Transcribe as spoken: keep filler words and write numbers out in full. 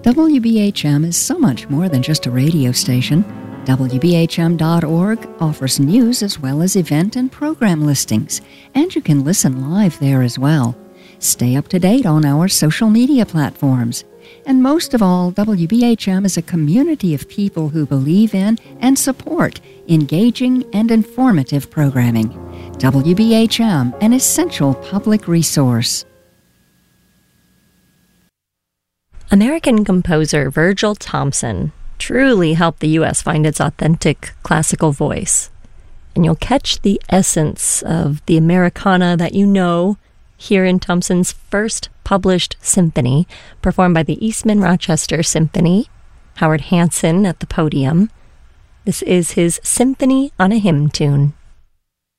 W B H M is so much more than just a radio station. W B H M dot org offers news as well as event and program listings, and you can listen live there as well. Stay up to date on our social media platforms. And most of all, W B H M is a community of people who believe in and support engaging and informative programming. W B H M, an essential public resource. American composer Virgil Thomson truly helped the U S find its authentic classical voice. And you'll catch the essence of the Americana that you know here in Thomson's first published symphony, performed by the Eastman Rochester Symphony, Howard Hanson at the podium. This is his Symphony on a Hymn Tune.